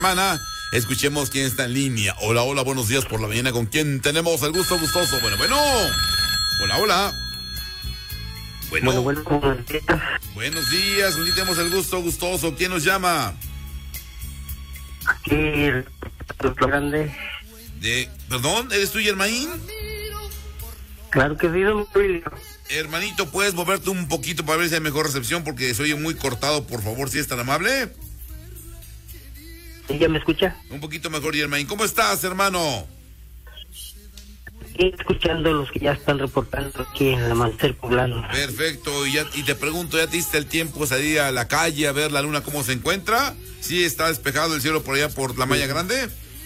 semana. Escuchemos quién está en línea. Hola, hola, buenos días por la mañana. ¿Con quién tenemos el gusto gustoso? Bueno. Hola, hola. Bueno. Buenos días. Buenos días, ¿con quién tenemos el gusto gustoso? ¿Quién nos llama? Aquí el grande. ¿Perdón? ¿Eres tú, Germain? Claro que sí, don Julio. Hermanito, ¿puedes moverte un poquito para ver si hay mejor recepción? Porque se oye muy cortado, por favor, si es tan amable. ¿Sí, ya me escucha? Un poquito mejor, Germain. ¿Cómo estás, hermano? Estoy escuchando los que ya están reportando aquí en el amanecer poblano. Perfecto, y te pregunto, ¿ya te diste el tiempo de salir a la calle a ver la luna cómo se encuentra? ¿Sí está despejado el cielo por allá por la Malla Grande?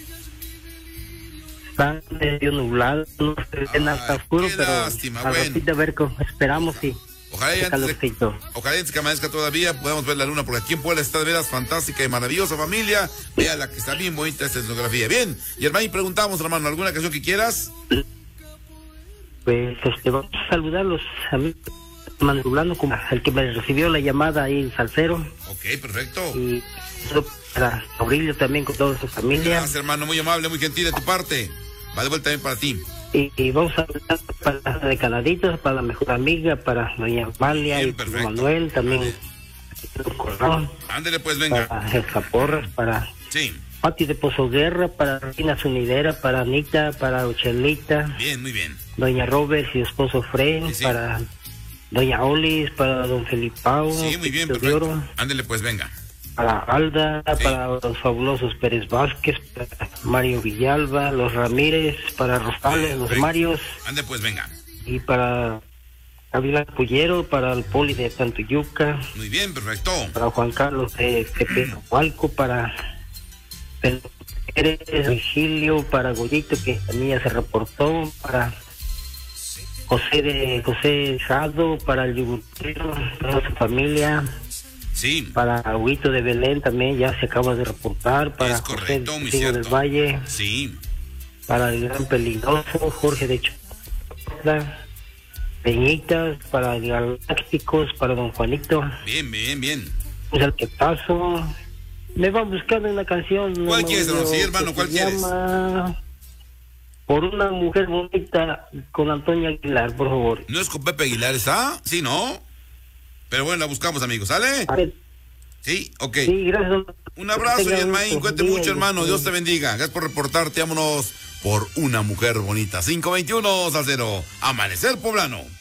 Está medio nublado, no se ve nada oscuro, qué pero lástima, al bueno. ratito a ver cómo esperamos y Ojalá antes que amanezca todavía podamos ver la luna, porque aquí en Puebla está de veras fantástica y maravillosa, familia. Vea la que está bien bonita esta escenografía. Bien, y hermano, preguntamos, hermano, ¿alguna canción que quieras? Pues vamos a saludarlos a mí, mandulando como el que me recibió la llamada ahí, el salsero. Ok, perfecto. Y para Aurelio también con toda su familia. Gracias, hermano, muy amable, muy gentil de tu parte. Va de vuelta también para ti. Y vamos a hablar para de Canaditos, para la mejor amiga, para doña Amalia y Manuel, también. Ándele pues, venga. Para el Caporras, para sí. Pati de Pozo Guerra, para Regina Sunidera, para Anita, para Ochelita. Bien, muy bien. Doña Robert y su esposo Fred, sí. Para doña Olis, para don Felipao. Sí, muy bien, perfecto. Ándele pues, venga. Para Alda, sí. Para los fabulosos Pérez Vázquez, para Mario Villalba, los Ramírez, para Rosales, los Marios. Ande pues, venga. Y para Ávila Pullero, para el Poli de Tantuyuca. Muy bien, perfecto. Para Juan Carlos de Tepehualco, para Virgilio, para Goyito, que también ya se reportó, para José Jado, para el Yugurtero, para su familia. Sí. Para Agüito de Belén también ya se acaba de reportar. Para es correcto, José muy cierto. Del Valle. Sí. Para el Gran Peligroso, Jorge de Chocla, Peñitas, para el Galácticos, para don Juanito. Bien. Pues el Quetazo. Me va buscando una canción. ¿Cuál quieres, sí, hermano? ¿Cuál quieres? Por una mujer bonita, con Antonio Aguilar, por favor. ¿No es con Pepe Aguilar esa? Sí, ¿no? Pero bueno, la buscamos, amigos, ¿sale? A ver. Sí, ok. Sí, gracias. Un abrazo, Germain, cuente mucho, hermano, Dios te bendiga. Gracias por reportarte, vámonos por una mujer bonita. 521 Salcero, Amanecer Poblano.